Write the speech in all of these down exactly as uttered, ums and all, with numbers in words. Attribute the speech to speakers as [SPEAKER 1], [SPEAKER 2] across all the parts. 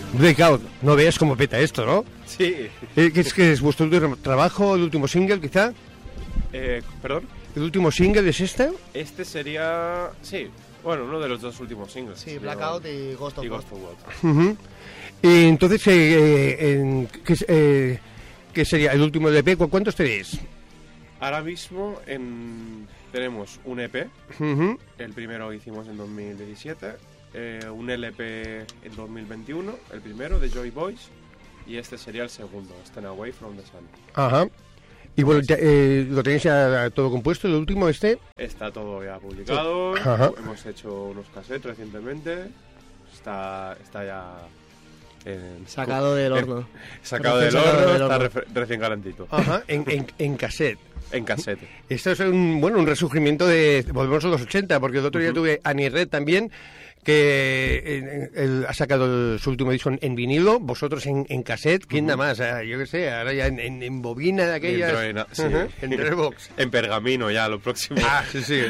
[SPEAKER 1] Blackout, no veas cómo peta esto, ¿no?
[SPEAKER 2] Sí.
[SPEAKER 1] ¿Qué es que es vuestro último trabajo, el último single, quizá?
[SPEAKER 2] Eh, ¿Perdón?
[SPEAKER 1] ¿El último single es este?
[SPEAKER 2] Este sería... Sí, bueno, uno de los dos últimos singles.
[SPEAKER 3] Sí, Blackout y Ghost of
[SPEAKER 2] y
[SPEAKER 3] War.
[SPEAKER 2] Ghost of War.
[SPEAKER 1] Uh-huh. Y entonces, eh, eh, en, ¿qué, eh, ¿qué sería el último E P? ¿Cu- ¿Cuántos tenéis?
[SPEAKER 2] Ahora mismo en... tenemos un E P.
[SPEAKER 1] Uh-huh.
[SPEAKER 2] El primero que hicimos en dos mil diecisiete. Eh, un L P en dos mil veintiuno, el primero, de Joy Boys. Y este sería el segundo, Stand Away from the Sun.
[SPEAKER 1] Ajá. Y bueno, ya, eh, ¿lo tenéis ya todo compuesto, el último este?
[SPEAKER 2] Está todo ya publicado.
[SPEAKER 1] Sí. Ajá.
[SPEAKER 2] Hemos hecho unos cassettes recientemente. Está, está ya... En,
[SPEAKER 3] Sacado del horno.
[SPEAKER 2] Sacado del
[SPEAKER 3] Recién
[SPEAKER 2] horno,
[SPEAKER 3] sacado del
[SPEAKER 2] está
[SPEAKER 3] horno.
[SPEAKER 2] refe- recién calentito.
[SPEAKER 1] Ajá, en, en, en cassette.
[SPEAKER 2] En cassette.
[SPEAKER 1] Esto es un, bueno, un resurgimiento de... Volvemos a los ochenta, porque el otro día
[SPEAKER 2] Ujú.
[SPEAKER 1] tuve a Annie Red también, que eh, él ha sacado el- su último disco en, en vinilo, vosotros en, en cassette, ¿quién da más? Ah, yo qué sé, ahora ya en, en, en bobina de aquellas...
[SPEAKER 2] Dentro de na- sí.
[SPEAKER 1] Ajá, en Redbox.
[SPEAKER 2] En pergamino ya, lo próximo.
[SPEAKER 1] Ah, sí, sí.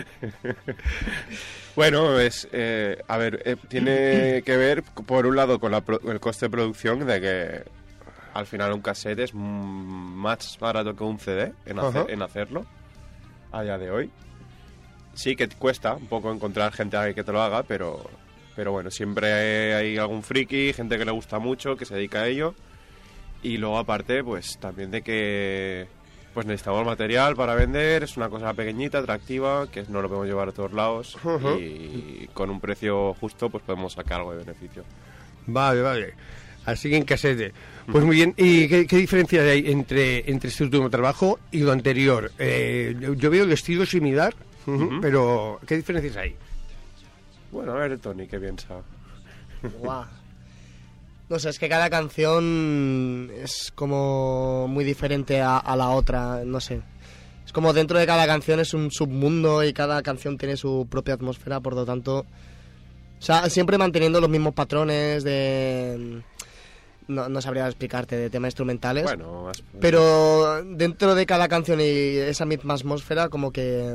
[SPEAKER 2] Bueno, es eh, a ver, eh, tiene que ver por un lado con la pro- el coste de producción, de que al final un cassette es mm, más barato que un C D en, hacer-
[SPEAKER 1] Ajá.
[SPEAKER 2] en hacerlo a día de hoy. Sí que cuesta un poco encontrar gente que te lo haga, pero pero bueno, siempre hay algún friki, gente que le gusta mucho, que se dedica a ello. Y luego aparte, pues también de que pues necesitamos material para vender, es una cosa pequeñita, atractiva, que no lo podemos llevar a todos lados.
[SPEAKER 1] Ujú.
[SPEAKER 2] Y con un precio justo, pues podemos sacar algo de beneficio.
[SPEAKER 1] Vale, vale. Así que en cassette. Pues muy bien. ¿Y qué, qué diferencia hay entre, entre este último trabajo y lo anterior? Eh, yo, yo veo el estilo similar, ujú,
[SPEAKER 2] Ujú.
[SPEAKER 1] pero ¿qué diferencias hay?
[SPEAKER 2] Bueno, a ver, Tony, ¿qué piensa?
[SPEAKER 3] Guau. No sé, es que cada canción es como muy diferente a, a la otra, no sé. Es como dentro de cada canción es un submundo y cada canción tiene su propia atmósfera, por lo tanto... O sea, siempre manteniendo los mismos patrones de... No, no sabría explicarte, de temas instrumentales.
[SPEAKER 2] Bueno, más-
[SPEAKER 3] Pero dentro de cada canción y esa misma atmósfera, como que...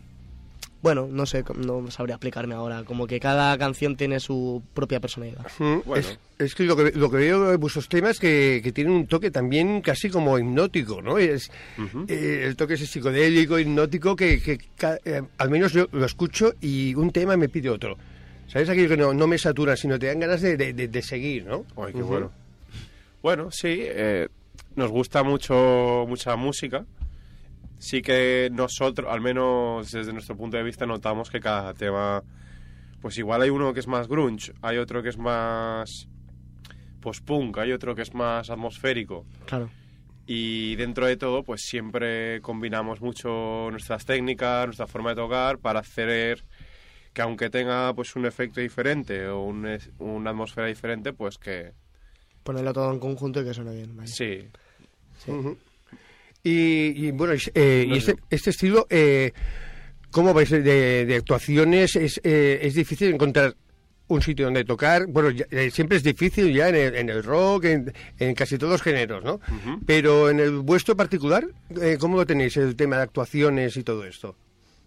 [SPEAKER 3] Bueno, no sé, no sabría explicarme ahora. Como que cada canción tiene su propia personalidad.
[SPEAKER 1] Mm,
[SPEAKER 2] Bueno.
[SPEAKER 1] Es, es que lo que lo que veo de vuestros temas que, que tienen un toque también casi como hipnótico, ¿no? Es
[SPEAKER 2] Ujú.
[SPEAKER 1] eh, el toque ese psicodélico, hipnótico, que, que ca- eh, al menos yo lo escucho y un tema me pide otro. ¿Sabes? Aquello que no, no me satura, sino te dan ganas de, de, de- de seguir, ¿no?
[SPEAKER 2] Ay, qué
[SPEAKER 1] Ujú.
[SPEAKER 2] bueno. Bueno, sí, eh, nos gusta mucho mucha música. Sí que nosotros, al menos desde nuestro punto de vista, notamos que cada tema, pues igual hay uno que es más grunge, hay otro que es más post-punk, hay otro que es más atmosférico.
[SPEAKER 3] Claro.
[SPEAKER 2] Y dentro de todo, pues siempre combinamos mucho nuestras técnicas, nuestra forma de tocar para hacer que aunque tenga pues un efecto diferente o un es- una atmósfera diferente, pues que
[SPEAKER 3] Ponerlo todo en conjunto y que suene bien. ¿vale?
[SPEAKER 2] sí.
[SPEAKER 1] Ujú. Y, y, bueno, es- eh,
[SPEAKER 2] No
[SPEAKER 1] y
[SPEAKER 2] sé.
[SPEAKER 1] este, este estilo, eh, ¿cómo vais de, de actuaciones? ¿Es, eh, ¿Es difícil encontrar un sitio donde tocar? Bueno, ya- eh, siempre es difícil ya en el, en el rock, en, en casi todos los géneros, ¿no?
[SPEAKER 2] Ujú.
[SPEAKER 1] Pero en el vuestro particular, eh, ¿cómo lo tenéis, el tema de actuaciones y todo esto?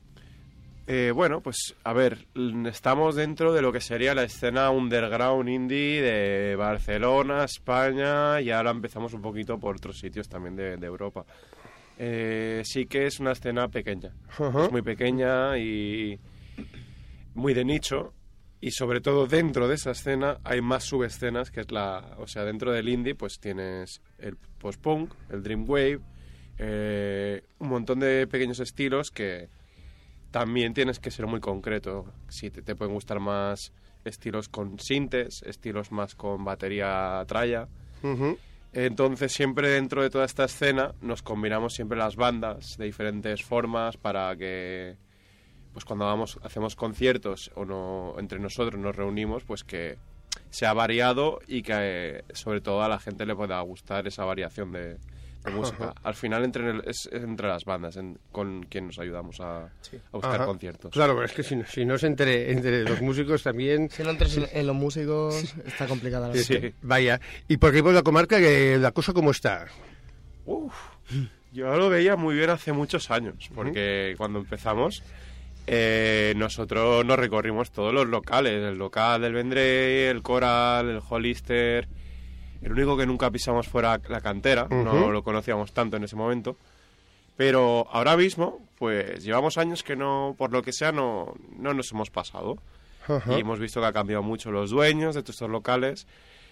[SPEAKER 2] Eh, bueno, pues a ver, l- estamos dentro de lo que sería la escena underground indie de Barcelona, España, y ahora empezamos un poquito por otros sitios también de, de Europa. Eh, sí que es una escena pequeña,
[SPEAKER 1] Ajá.
[SPEAKER 2] es muy pequeña y muy de nicho, y sobre todo dentro de esa escena hay más subescenas, que es la, o sea, dentro del indie pues tienes el post-punk, el dream wave, eh, un montón de pequeños estilos que también tienes que ser muy concreto. Si te, te pueden gustar más estilos con sintes, estilos más con batería tralla.
[SPEAKER 1] Ujú.
[SPEAKER 2] Entonces siempre dentro de toda esta escena nos combinamos siempre las bandas de diferentes formas para que pues cuando vamos, hacemos conciertos o no, entre nosotros nos reunimos, pues que sea variado y que eh, sobre todo a la gente le pueda gustar esa variación de, de música. Al final entre el- es entre las bandas en- con quien nos ayudamos a, a buscar
[SPEAKER 1] Ajá.
[SPEAKER 2] conciertos.
[SPEAKER 1] Claro, pero es que si, no- si no es entre, entre los músicos también...
[SPEAKER 3] Si no entres en, en los músicos, está complicada la
[SPEAKER 2] Sí.
[SPEAKER 3] cosa.
[SPEAKER 1] Vaya. ¿Y por qué por la comarca, que la cosa cómo está?
[SPEAKER 2] Uf, yo lo veía muy bien hace muchos años, porque cuando empezamos eh, nosotros nos recorrimos todos los locales, el local del Vendrell, el Coral, el Hollister, El único que nunca pisamos fuera la cantera,
[SPEAKER 1] Uh-huh.
[SPEAKER 2] no lo conocíamos tanto en ese momento. Pero ahora mismo, pues llevamos años que no, por lo que sea, no, no nos hemos pasado.
[SPEAKER 1] Ajá.
[SPEAKER 2] Y hemos visto que ha cambiado mucho los dueños de todos estos locales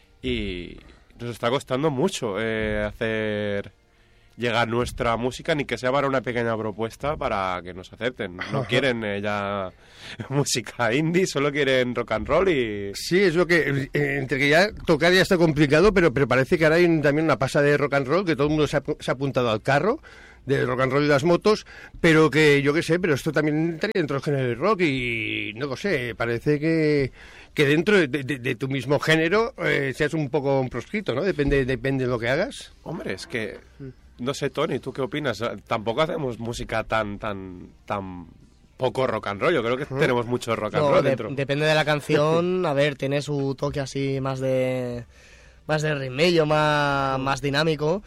[SPEAKER 2] y nos está costando mucho eh, hacer llegar nuestra música, ni que sea para una pequeña propuesta para que nos acepten. No quieren eh, ya música indie, solo quieren rock and roll y...
[SPEAKER 1] Sí, es lo que... eh, entre que ya tocar ya está complicado, pero, pero parece que ahora hay un- también una pasa de rock and roll, que todo el mundo se ha, pu- se ha apuntado al carro del rock and roll y las motos, pero que yo qué sé, pero esto también entraría dentro del género del rock y no lo sé, parece que, que dentro de, de- de tu mismo género eh, seas un poco un proscrito, ¿no? Depende, depende de lo que hagas.
[SPEAKER 2] Hombre, es que... No sé, Tony, ¿tú qué opinas? Tampoco hacemos música tan tan tan poco rock and roll. Yo creo que tenemos mucho rock and
[SPEAKER 3] No,
[SPEAKER 2] roll
[SPEAKER 3] de-
[SPEAKER 2] dentro.
[SPEAKER 3] depende de la canción. A ver, tiene su toque así más de más de ritmillo, más, más dinámico,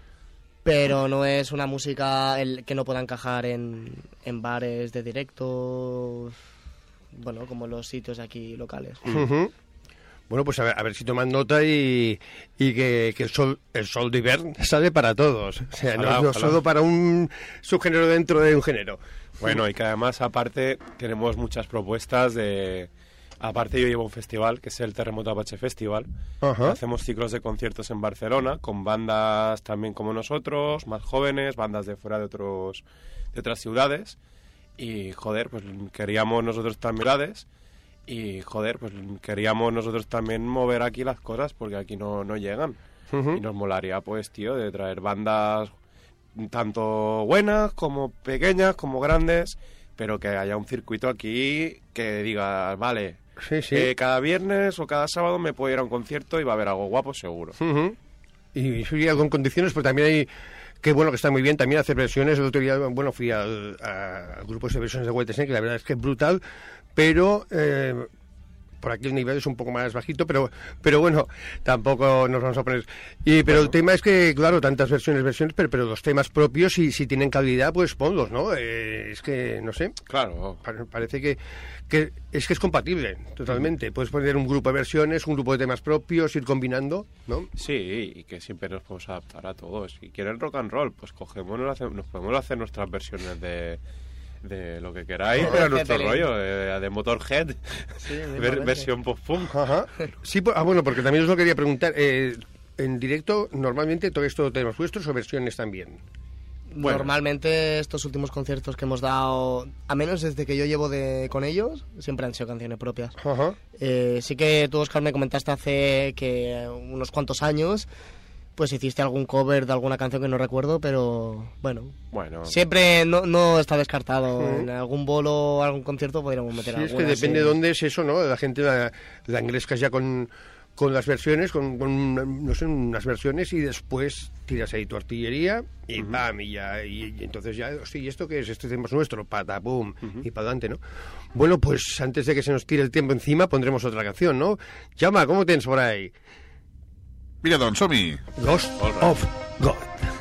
[SPEAKER 3] pero no es una música el, que no pueda encajar en, en bares de directo, bueno, como los sitios aquí locales.
[SPEAKER 1] Ujú. Bueno, pues a ver, a ver si toman nota y, y que, que el sol el sol de Ivern sale para todos. O sea, no,
[SPEAKER 2] Ojalá,
[SPEAKER 1] no
[SPEAKER 2] ojalá.
[SPEAKER 1] solo para un subgénero dentro de un género.
[SPEAKER 2] Bueno, y que además, aparte, tenemos muchas propuestas de... Aparte, yo llevo un festival, que es el Terremoto Apache Festival.
[SPEAKER 1] Ajá.
[SPEAKER 2] Hacemos ciclos de conciertos en Barcelona, con bandas también como nosotros, más jóvenes, bandas de fuera de otros de otras ciudades. Y, joder, pues queríamos nosotros también ciudades. Y, joder, pues queríamos nosotros también mover aquí las cosas, porque aquí no, no llegan.
[SPEAKER 1] Ujú.
[SPEAKER 2] Y nos molaría, pues, tío, de traer bandas tanto buenas como pequeñas, como grandes, pero que haya un circuito aquí que diga, vale,
[SPEAKER 1] Sí, sí.
[SPEAKER 2] eh, cada viernes o cada sábado me puedo ir a un concierto y va a haber algo guapo seguro.
[SPEAKER 1] Ujú. Y fui con condiciones, pero también hay... Que bueno, que está muy bien también hacer versiones. El otro día, bueno, fui al, a- al grupo de versiones de Whitesnake, que la verdad es que es brutal, pero... eh, por aquí el nivel es un poco más bajito, pero pero bueno, tampoco nos vamos a poner... Y, pero el tema es que, claro, tantas versiones, versiones, pero, pero los temas propios, si, si tienen calidad, pues ponlos, ¿no? Eh, es que, no sé,
[SPEAKER 2] Claro,
[SPEAKER 1] pa- parece que, que es que es compatible, totalmente. Puedes poner un grupo de versiones, un grupo de temas propios, ir combinando, ¿no?
[SPEAKER 2] sí, y que siempre nos podemos adaptar a todos. Si quieren rock and roll, pues cogemos, nos, hace- nos podemos hacer nuestras versiones de... de lo que queráis,
[SPEAKER 3] Joder,
[SPEAKER 2] pero nuestro
[SPEAKER 3] Zeppelin.
[SPEAKER 2] rollo, de, de Motorhead,
[SPEAKER 3] Sí,
[SPEAKER 2] ver-
[SPEAKER 3] mismamente.
[SPEAKER 2] versión post-punk.
[SPEAKER 1] Ajá. Sí, pues- ah, bueno, porque también os lo quería preguntar. eh, en directo, normalmente todo esto temas vuestros o versiones también.
[SPEAKER 2] Bueno.
[SPEAKER 3] Normalmente estos últimos conciertos que hemos dado, a menos desde que yo llevo de, con ellos, siempre han sido canciones propias.
[SPEAKER 1] Ajá.
[SPEAKER 3] Eh, sí que tú, Oscar, me comentaste hace que unos cuantos años, pues hiciste algún cover de alguna canción que no recuerdo, pero bueno,
[SPEAKER 2] Bueno,
[SPEAKER 3] siempre no, no está descartado.
[SPEAKER 1] Ujú.
[SPEAKER 3] En algún bolo o algún concierto podríamos meter
[SPEAKER 1] Sí, es que
[SPEAKER 3] alguna,
[SPEAKER 1] depende
[SPEAKER 3] sí.
[SPEAKER 1] de dónde es eso, ¿no? La gente la, la engrescas ya con, con las versiones, con, con, no sé, unas versiones y después tiras ahí tu artillería y pam, y ya, y, y entonces ya, sí, ¿y esto qué es? Este tema es nuestro, pata, pum, y para adelante, ¿no? Bueno, pues antes de que se nos tire el tiempo encima, pondremos otra canción, ¿no? Llama, ¿cómo tienes por ahí?
[SPEAKER 4] Mira, don, som-hi.
[SPEAKER 1] Ghost
[SPEAKER 2] All right.
[SPEAKER 1] of God.